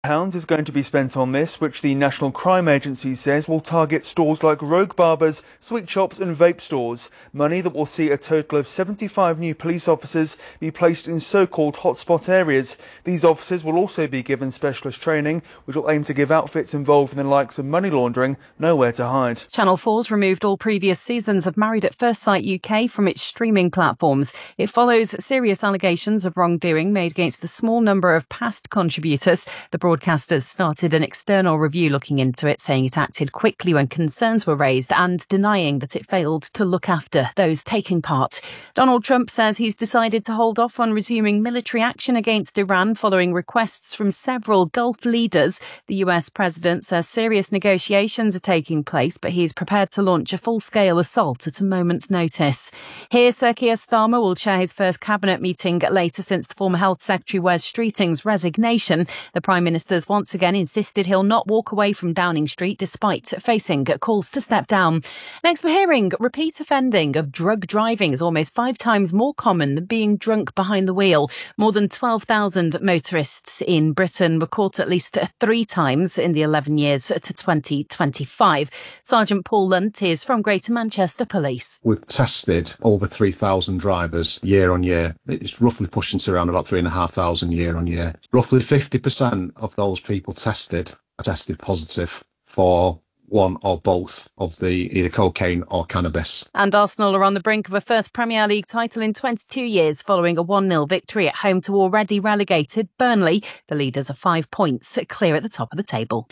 Pounds is going to be spent on this, which the National Crime Agency says will target stores like rogue barbers, sweet shops and vape stores. Money that will see a total of 75 new police officers be placed in so-called hotspot areas. These officers will also be given specialist training, which will aim to give outfits involved in the likes of money laundering nowhere to hide. Channel 4's removed all previous seasons of Married at First Sight UK from its streaming platforms. It follows serious allegations of wrongdoing made against a small number of past contributors. The broadcasters started an external review looking into it, saying it acted quickly when concerns were raised and denying that it failed to look after those taking part. Donald Trump says he's decided to hold off on resuming military action against Iran following requests from several Gulf leaders. The US president says serious negotiations are taking place, but he's prepared to launch a full-scale assault at a moment's notice. Here, Sir Keir Starmer will chair his first cabinet meeting later since the former Health Secretary Wes Streeting's resignation. The Prime Minister has once again insisted he'll not walk away from Downing Street despite facing calls to step down. Next, we're hearing repeat offending of drug driving is almost 5 times more common than being drunk behind the wheel. More than 12,000 motorists in Britain were caught at least 3 times in the 11 years to 2025. Sergeant Paul Lunt is from Greater Manchester Police. We've tested over 3,000 drivers year on year. It's roughly pushing to around about 3,500 year on year. Roughly 50% of those people tested are tested positive for one or both of the either cocaine or cannabis. And Arsenal are on the brink of a first Premier League title in 22 years following a 1-0 victory at home to already relegated Burnley. The leaders are 5 points clear at the top of the table.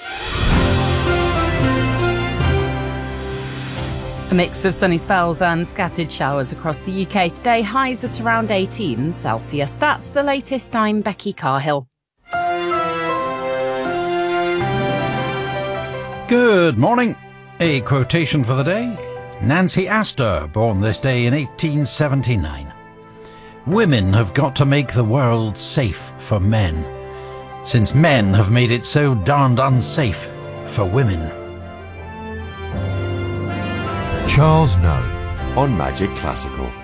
A mix of sunny spells and scattered showers across the UK today. Highs at around 18 Celsius. That's the latest. I'm Becky Carhill. Good morning. A quotation for the day. Nancy Astor, born this day in 1879. Women have got to make the world safe for men, since men have made it so darned unsafe for women. Charles Know on Magic Classical.